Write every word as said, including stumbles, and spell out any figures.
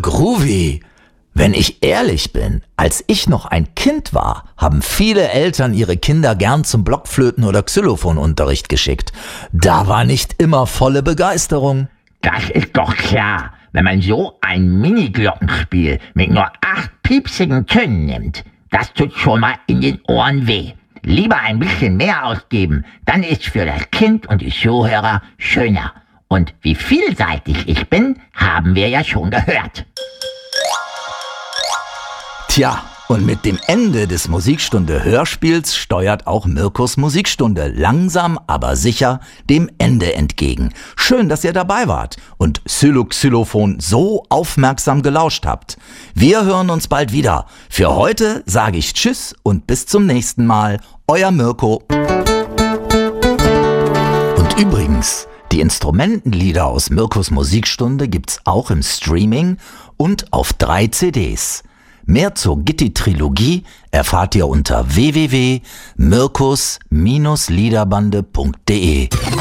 groovy. Wenn ich ehrlich bin, als ich noch ein Kind war, haben viele Eltern ihre Kinder gern zum Blockflöten- oder Xylophonunterricht geschickt. Da war nicht immer volle Begeisterung. Das ist doch klar, wenn man so ein Mini-Glockenspiel mit nur acht piepsigen Tönen nimmt. Das tut schon mal in den Ohren weh. Lieber ein bisschen mehr ausgeben, dann ist für das Kind und die Zuhörer schöner. Und wie vielseitig ich bin, haben wir ja schon gehört. Tja, und mit dem Ende des Musikstunde-Hörspiels steuert auch Mirkos Musikstunde langsam, aber sicher dem Ende entgegen. Schön, dass ihr dabei wart und Xylo-Xylophon so aufmerksam gelauscht habt. Wir hören uns bald wieder. Für heute sage ich Tschüss und bis zum nächsten Mal. Euer Mirko. Und übrigens, die Instrumentenlieder aus Mirkos Musikstunde gibt's auch im Streaming und auf drei C Ds. Mehr zur Gitti-Trilogie erfahrt ihr unter w w w punkt mirkus Bindestrich liederbande punkt de.